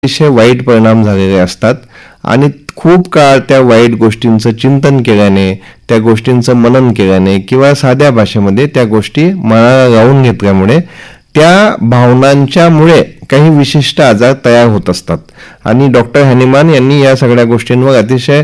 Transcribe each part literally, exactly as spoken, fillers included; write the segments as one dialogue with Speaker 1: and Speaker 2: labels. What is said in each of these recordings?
Speaker 1: अतिशय वाईट परिणाम झालेले असतात आणि खूप काळ त्या वाईट गोष्टींचं चिंतन केल्याने, त्या गोष्टींचं मनन केल्याने किंवा साध्या भाषेमध्ये त्या गोष्टी मनाला लावून घेतल्यामुळे त्या भावनांच्यामुळे काही विशिष्ट आजार तयार होत असतात. आणि डॉक्टर हॅनिमान यांनी या सगळ्या गोष्टींवर अतिशय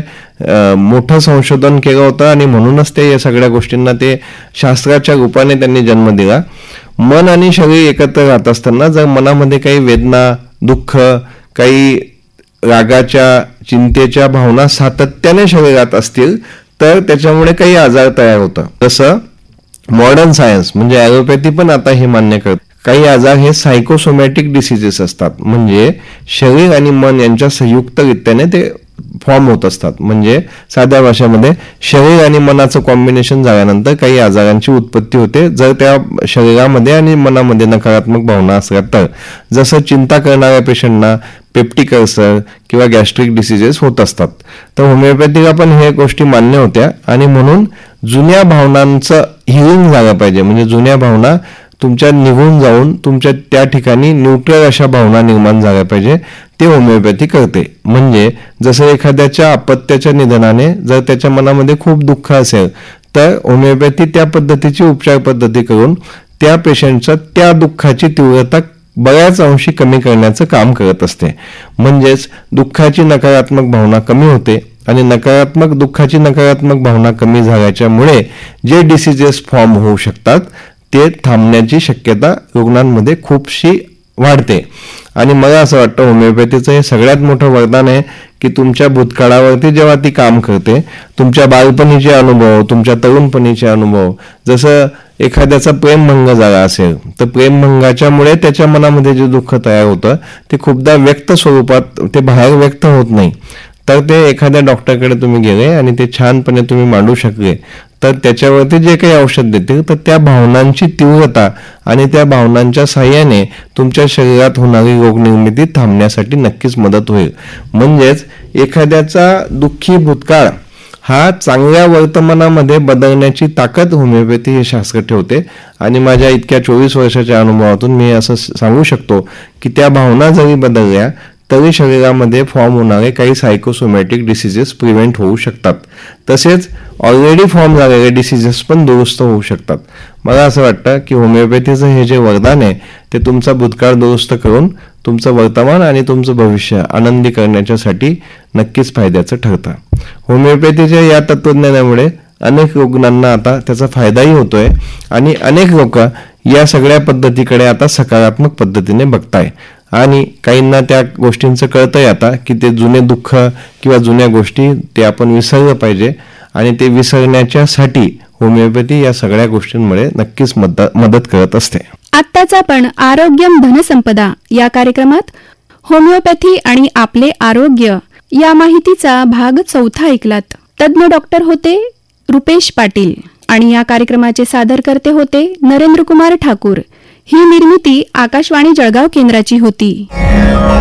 Speaker 1: मोठं संशोधन केलं होतं आणि म्हणूनच ते या सगळ्या गोष्टींना ते शास्त्राच्या रूपाने त्यांनी जन्म दिला. मन आणि शरीर एकत्र राहत असताना जर मनामध्ये काही वेदना, दुःख, काही रागाच्या, चिंतेच्या भावना सातत्याने शरीरात असतील तर त्याच्यामुळे काही आजार तयार होतं. जसं मॉडर्न सायन्स म्हणजे ॲलोपॅथी पण आता हे मान्य करते, काही आजार हे सायकोसोमॅटिक डिसिजेस असतात, म्हणजे शरीर आणि मन यांच्या संयुक्तरित्याने ते फॉर्म होत असतात. म्हणजे साध्या भाषेमध्ये शरीर आणि मनाचं कॉम्बिनेशन झाल्यानंतर काही आजारांची उत्पत्ती होते जर त्या शरीरामध्ये आणि मनामध्ये नकारात्मक भावना असल्या तर. जसं चिंता करणाऱ्या पेशंटना पेप्टिक अल्सर किंवा गॅस्ट्रिक डिसिजेस होत असतात. तर होमिओपॅथीला पण हे गोष्टी मान्य होत्या आणि म्हणून जुन्या भावनांचं हिलिंग झालं पाहिजे. म्हणजे जुन्या भावना तुमच्या निघून जाऊन तुमच्या त्या ठिकाणी न्यूट्रल अशा भावना निर्माण झाल्या पाहिजे, ते होमिओपॅथी करते. म्हणजे जसं एखाद्याच्या अपत्याच्या निधनाने जर त्याच्या मनामध्ये खूप दुःख असेल तर होमिओपॅथी त्या पद्धतीची उपचार पद्धती करून त्या पेशंटचं त्या दुःखाची तीव्रता बऱ्याच अंशी कमी करण्याचं काम करत असते. म्हणजेच दुःखाची नकारात्मक भावना कमी होते आणि नकारात्मक दुःखाची नकारात्मक भावना कमी झाल्याच्यामुळे जे डिसिजेस फॉर्म होऊ शकतात ते थांबण्याची शक्यता रुग्णांमध्ये खूपशी वाढते. आणि मला असं वाटतं होमिओपॅथीचं हे सगळ्यात मोठं वरदान आहे की तुमच्या भूतकाळावरती जेव्हा ती काम करते, तुमच्या बालपणीचे अनुभव, तुमच्या तरुणपणीचे अनुभव, जसं एखाद्याचा प्रेमभंग झाला असेल तर प्रेमभंगाच्यामुळे त्याच्या मनामध्ये जे दुःख तयार होतं ते खूपदा व्यक्त स्वरूपात ते बाहेर व्यक्त होत नाही. तर ते एखाद्या डॉक्टरकडे तुम्ही गेले आणि ते छानपणे तुम्ही मांडू शकले तर त्याच्यावरती जे काही औषध देतील तर त्या भावनांची तीव्रता आणि त्या भावनांच्या साह्याने तुमच्या शरीरात होणारी रोगनिर्मिती थांबण्यासाठी नक्कीच मदत होईल. म्हणजेच एखाद्याचा दुःखी भूतकाळ हा चांगल्या वर्तमानामध्ये बदलण्याची ताकद होमिओपॅथी हे शास्त्र ठेवते. आणि माझ्या इतक्या चोवीस वर्षाच्या अनुभवातून मी असं सांगू शकतो की त्या भावना जरी बदलल्या तरी शरीरामध्ये फॉर्म होणारे काही सायकोसोमॅटिक डिसिजेस प्रिव्हेंट होऊ शकतात. तसेच ऑलरेडी फॉर्म झालेले डिसिजेस पण दुरुस्त होऊ शकतात. मला असं वाटतं की होमिओपॅथीचं हे जे वरदान आहे ते तुमचा भूतकाळ दुरुस्त करून तुमचं वर्तमान आणि तुमचं भविष्य आनंदी करण्याच्यासाठी नक्कीच फायद्याचं ठरतं. होमिओपॅथीच्या या तत्वज्ञानामुळे अनेक रुग्णांना आता त्याचा फायदाही होतोय आणि अनेक लोक या सगळ्या पद्धतीकडे आता सकारात्मक पद्धतीने बघताय. आणि काहींना त्या गोष्टींचं कळतंय आता की ते जुने दुःख किंवा जुन्या गोष्टी ते आपण विसरलं पाहिजे आणि ते विसरण्याच्यासाठी होमिओपॅथी या सगळ्या गोष्टींमुळे नक्कीच मदत करत असते.
Speaker 2: आत्ताच आपण आरोग्यम धनसंपदा या कार्यक्रमात होमिओपॅथी आणि आपले आरोग्य या माहितीचा भाग चौथा ऐकलात. तज्ञ डॉक्टर होते रुपेश पाटील आणि या कार्यक्रमाचे सादरकर्ते होते नरेंद्र कुमार ठाकूर. ही निर्मिती आकाशवाणी जळगाव केंद्राची होती.